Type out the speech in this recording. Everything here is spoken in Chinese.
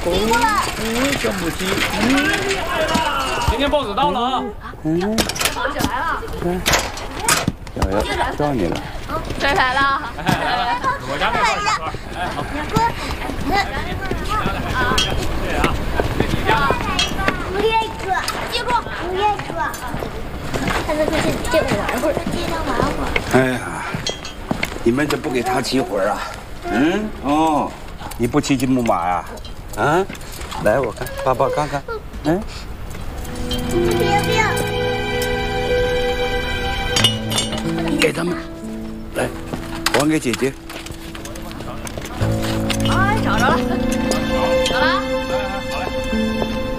小母鸡。 今天 boss 到了啊。 boss 来了。 叫你了。 谁来了？ 我家那块儿。哎，好。对啊。这你家。 我也哥，接住！我也哥。他在这接我玩会儿，接他玩会儿。 哎呀，你们就不给他骑会儿啊？嗯哦，你不骑木马呀？啊，来，我看，爸爸看看，嗯。不要！给他们，来，还给姐姐。 哎，找着了。